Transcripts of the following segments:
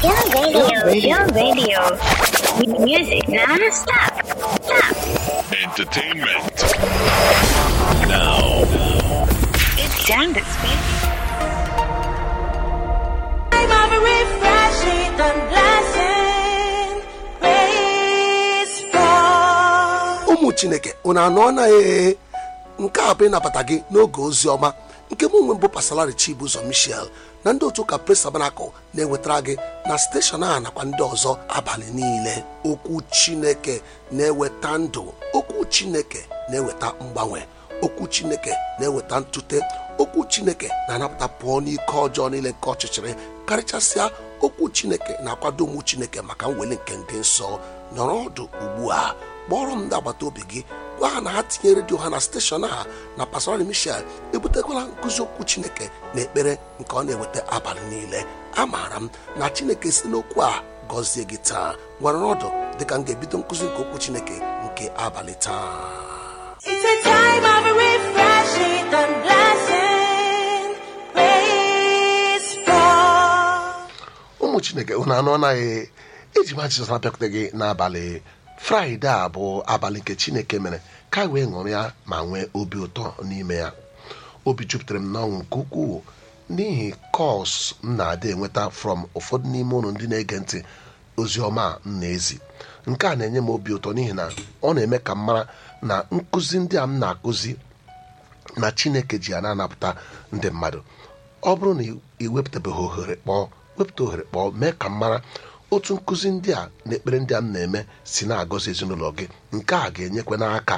Your radio. Music non-stop. Entertainment. Now. It's time to speak. I'm of a refreshing and blessing. Praise God. Ụmụ Chineke, unu anọ na nke a bụ ịnabata gị n'oge ozi ọma nke mụ nwe mbụ Pastor Chibuzo Michel na ndị otu ụka Praise Tabernacle na-ewetara gị na steshọn a nakwa ndị ọzọ abalị niile. Okwu Chineke na-eweta ndụ, okwu Chineke na-eweta mgbanwe, okwu Chineke na-eweta ntute, okwu Chineke na-anapụta pụọ n'ike ọjọọ niile nke ọchịchịrị, karịchasịa okwu Chineke na-akwado ụmụ Chineke maka mweli nke ndị nsọ. Nọrọ ọdụ ugbu a, kpọrọ m ndị agbata obi gị, gwa ha na ha tinye redio ha na steshọn a na Pastor Michel ebutekwala nkụzi okwu Chineke na ekpere nke ọ na-eweta abalị niile. Amaara m na Chineke si n'okwu a gọzie gị taa. Nwere ọdụ dịka m ga-ebido nkụzi nke okwu Chineke nke abalị taa. It's a time of refreshing and blessing. Praise God. Ụmụ Chineke, unu anọ naghị eji ma Jizọs na-abịakwute gị n'abalị Fraịde a bụ abalị nke Chineke mere ka wee ṅụrụ ya ma nwee obi ụtọ n'ime ya. Obi jupụtara m n'ọṅụ nke ukwuu n'ihi kọs m na-adị enweta from ụfọdụ n'ime ụlọ ndị na-ege ntị ozi ọma m na-ezi. Nke a na-enye m obi ụtọ n'ihi na ọ na-eme ka m mara na nkụzi ndị a m na-akụzi na Chineke ji ya na-anapụta ndị mmadụ. Ọ bụrụ na ị wepụtabeghị ohere kpọọ mee ka m mara otu nkụzi ndị a na ekpere ndị a m na-eme si na-agọzi ezinụlọ gị. Nke a ga-enyekwa n'aka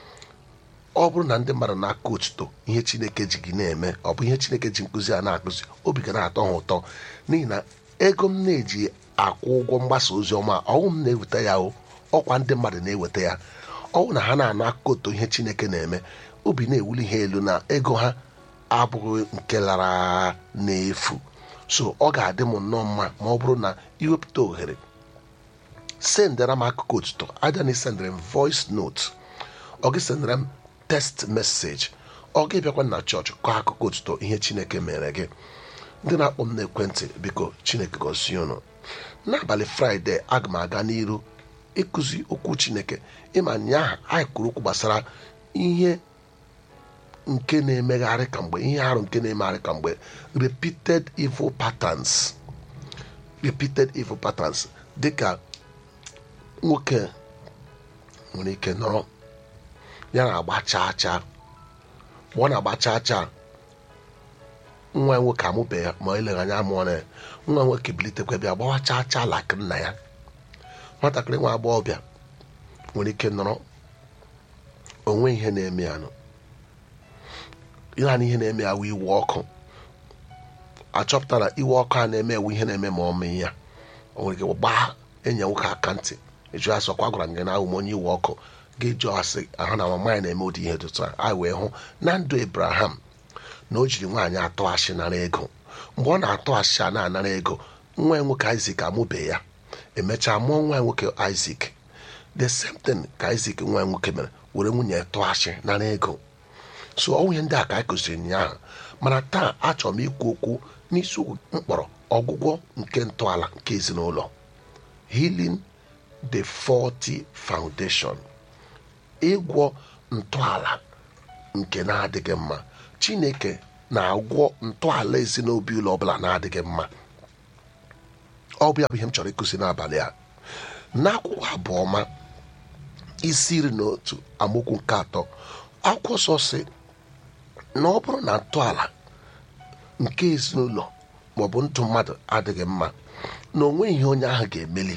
ọ bụrụ na ndị mmadụ na-aka otuto ihe Chineke ji gị na-eme, ọ bụ ihe Chineke ji nkụzi a na-akụzi, obi ga na-atọ ha ụtọ n'ihi na ego m na-eji akwụ ụgwọ mgbasa ozi ọma ọwụ m na-eweta ya, ọkwa ndị mmadụ na-eweta ya. Ọwụ na ha na-anụ aka otu ihe Chineke na-eme, obi na-ewuli ha elu na ego ha abụghị nke lara n'efu. So ọ ga-adị m nnọọ mma ma ọ bụrụ na iwepụta ohere sendara m akụkọ otuto, aja na isendere m voice note, ọ gị sendere m text message, ọ gị bịakwa na chọọchị kọọ akụkọ otuto ihe Chineke mere gị. Ndị na-akpọ m n'ekwentị, biko Chineke gọzie unu. N'abalị Fraịde aga m aga n'iru ịkụzi okwu Chineke. Ịma nyaahụ anyị kwuru okwu gbasara ihe nke na-emegharị ka mgbe, ihe arụ nke na-emegharị ka mgbe, repeated evil patterns. Dịka nwoke nwere ike nọrọ ya na-agba chaa chaa, mgbe ọ na-agba chaa chaa nwa nwoke amụbeghị ma eleghị anya amụọ na nwa nwoke bilitekwa bịa gbawa chaa chaa like nna ya. Nwatakịrị nwa agbọghọbịa nwere ike nọrọ onwe ihe na-eme ya, naanị ihe na-eme ya wụ iwe ọkụ. Achọpụtara iwe ọkụ a na-eme ewu ihe na-eme ma ọ mee ya, o nwere ike gbaa enyi nwoke aka ntị, eju asị ọkwa gwara gị na ahụ m onye iwe ọkụ, ga-eju asị ahụ na mama ya na-eme ụdị ihe dụtụ a. Wee hụ na ndụ Abraham na o jiri nwaanyị atụ asị nara ego. Mgbe ọ na-atụ asị a na-anara ego, nwa nwoke Isaac amụbeghị ya, emechaa mụọ nwa nwoke Isaac. The same thing ka Isaac nwa nwoke mere, were nwunye tụọ asị nara ego. So ọ nwunye ndị a ka anyị kụziri ụnyaahụ, mana taa achọrọ m ikwu okwu n'isi mkpọrọ ọgwụgwọ nke ntọala nke ezinụlọ, healing the faulty foundation. Ịgwọ ntọala nke na-adịghị mma. Chineke na-agwọ ntọala ezinụlọ ọbụla na-adịghị mma. Ọ bụ ya bụ ihe m chọrọ ịkụzi n'abalị a. N'akwụkwọ Abụọma isi 11 amaokwu nke 3, akwụkwọ nsọ sị na ọ bụrụ na ntọala nke ezinụlọ maọbụ ndụ mmadụ adịghị mma, na onwe ihe onye ahụ ga-emeli,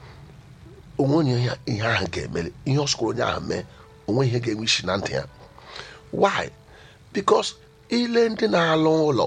ihe ọ sụkwara onye ahụ mee, onwe ihe ga-enwe isi na ndụ ya. Why? Because ile ndị na-alụ ụlọ,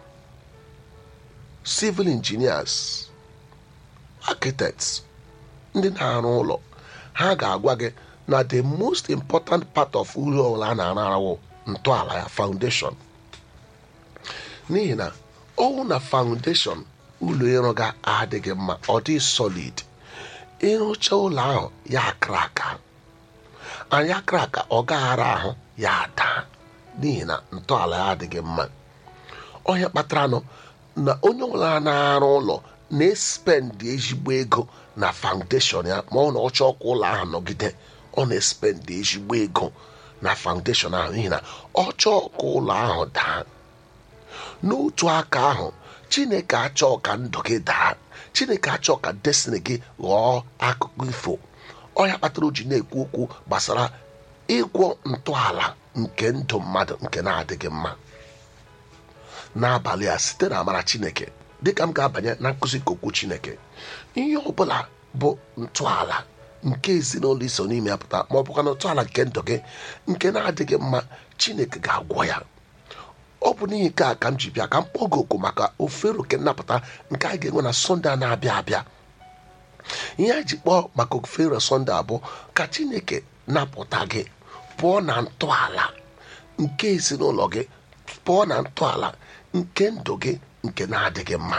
civil engineers, architects, ndị na-arụ ụlọ, ha ga-agwa gị na the most important part of ụlọ ọbụla a na-arụ ntọala ya, foundation. N'ihi na ọwụ na foundation ụlọ ịrụ ga-adịghị mma, ọ dị solid, ịrụcha ụlọ ahụ ya akara aka, anyị akara aka ọ gaghara ahụ ya ada, n'ihi na ntọala ya adịghị mma. Onye kpatara na onye ọbụla na-arụ ụlọ na-espendị ezigbo ego na foundation ya, ma ọ na ọ chọọ ka ụlọ ahụ nọgide, ọ na-espendị ezigbo ego na foundation ahụ, n'ihi na ọ chọọ ka ụlọ ahụ daa. N'otu aka ahụ, Chineke achọọ ka ndụ gị daa. Chineke achọọ ka destiny gị ghọọ akụkọ ifo. Ọ ya kpatara o ji na-ekwu okwu gbasara ịgwọ ntọala nke ndụ mmadụ nke na-adịghị mma. N'abalị a, site na amara Chineke, dịka m ga-abanye na nkụzi nke okwu Chineke, ihe ọbụla bụ ntọala nke ezinụlọ iso n'ime ya pụta, ma ọ bụkwa na ntọala nke ndụ gị nke na-adịghị mma, Chineke ga-agwọ ya. Ọ bụ n'ihi nke a ka m ji bịa ka m kpọọ gị oku maka ofero nke nnapụta nke a ga-enwe na Sọnde a na-abịa abịa. Ihe a ji kpọọ maka ofero Sọnde abụ ka Chineke napụta gị pụọ na ntọala nke ezinụlọ gị, pụọ na ntọala nke ndụ gị nke na-adịghị mma.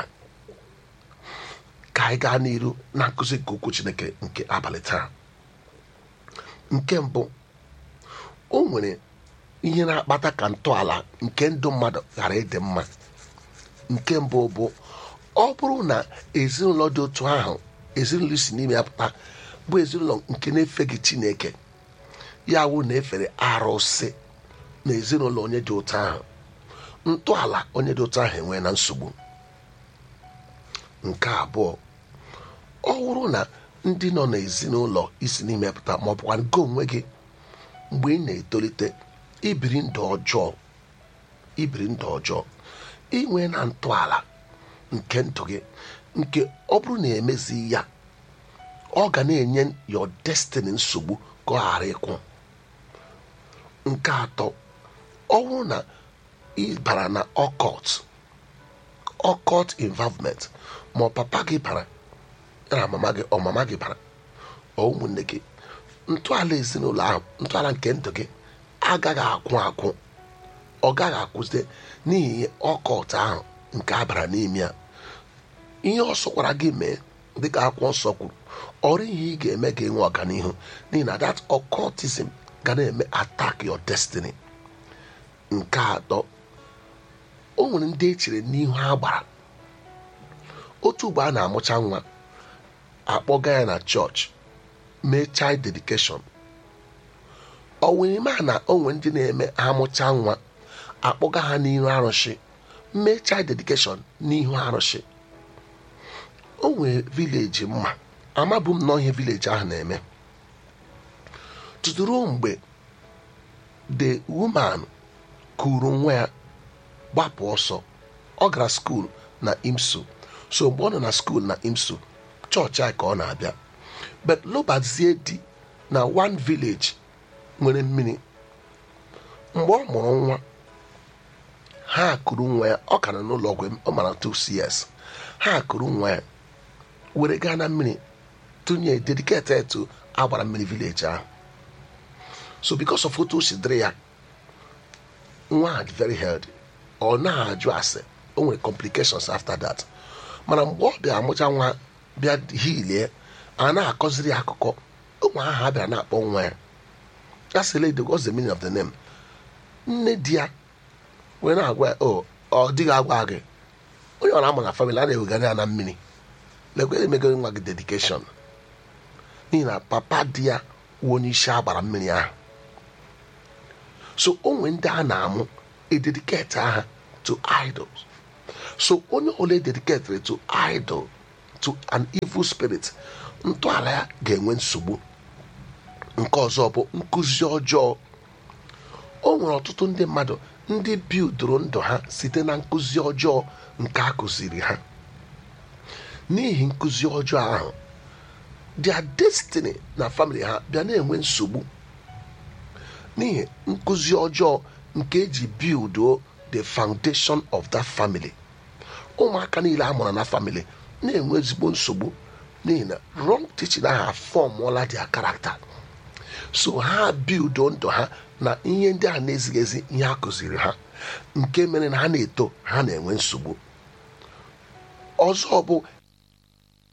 Ka anyị gaa n'iru na nkụzi nke okwu Chineke nke abalị taa. Nke mbụ, o nwere ihe na-akpata ka ntọala nke ndụ mmadụ ghara ịdị mma. Nke mbụ bụ ọ bụrụ na ezinụlọ dị otu ahụ, ezinụlọ isi n'ime ya pụta, bụ ezinụlọ nke na-efe gị Chineke, ya wụ na-efere arụsị na ezinụlọ onye dị otu ahụ, ntọala onye dị otu ahụ enwee na nsogbu. Nke abụọ, ọ bụrụ na ndị nọ n'ezinụlọ isi n'ime pụta, ma ọ bụkwa gị onwe gị, mgbe ị na-etolite ibiri ndụ ọjọọ, inwe na ntọala nke ndụ gị nke ọ bụrụ na emezi ya, ọ ga na-enye your destiny nsogbu ka ọ ghara ịkwụ. Nke atọ, ọ bụrụ na ị bara na occult involvement, ma papa gị bara na mama gị bara, ụmụnne gị, ntọala ezinụlọ ahụ, ntọala nke ndụ gị agaghị akwụ, ọ gaghị akwụsite n'ihi occult ahụ nke a bara n'ime ya. Ihe ọ sọkwara gị mee, dịka akwụkwọ nsọ kwuru, ọrụ ihe ị ga-eme ga-enwe ọganihu, n'ihi na that occultism ga na-eme attack your destiny. Nke atọ, o nwere ndị echere n'ihu ha gbara. Otu ugbo a na-amụcha nwa, akpọga ya na chọọchị mee child dedication. Ọ nwere ime na o nwere ndị na-eme amụcha nwa, akpọga ha n'ihu arụsị mee child dedication n'ihu arụsị. O nwere vileji mma, amabụ m nọ ihe vileji ahụ na-eme, tutu mgbe the woman kuru nwa ya gbapụ ọsọ. Ọ gara skuul na IMSU, so mgbe ọ nọ na skuul na IMSU, chọọchị anyị ka ọ na-abịa. But lobazie di na one village nwere mmiri. Mgbe ọ mụrụ nwa, ha kuru nwa ya, ọ kara n'ụlọ ọgwụ, ọ mara 2 CS, ha kuru nwa ya were gaa na mmiri tụnye dedicate to agbara mmiri village ahụ. So because of otu o si dịrị ya, nwa had very healthy, ọ na-ajụ ase, o nwere complications after that. Mana mgbe ọ bịa amụcha nwa bịa hilie, a na-akọziri ya akụkọ, ụmụ ahụ ha bịara na-akpọ nwa ya. That's the lady, what's the meaning of the name? Nne di ya wee na-agwa ya, ọ dịghị agwa gị, onye ọ na-amụ na family a na-ewegara ya na mmiri, lekwe emegoro nwa gị dedication, n'ihi na papa di ya wụ onye isi agbara mmiri ahụ. So onwe ndị a na-amụ ededicate aha to idols. So onye ole dedicated to idol, to an evil spirit, ntọala ya ga-enwe nsogbu. Nke ọzọ bụ nkụzi ọjọọ. O nwere ọtụtụ ndị mmadụ ndị bildoro ndụ ha site na nkụzi ọjọọ nke a kụziri ha. N'ihi nkụzi ọjọọ ahụ, their destiny na family ha bịa na-enwe nsogbu. N'ihi nkụzi ọjọọ nke eji build the foundation of that family, ụmụaka niile a mụrụ na family na-enwe ezigbo nsogbu, n'ihi na wrong teaching ha fọmụọla their character. So ha build ndụ ha na ihe ndị a na-ezighị ezi, ihe a kụziri ha, nke mere na ha na-eto ha na-enwe nsogbu. Ọzọ bụ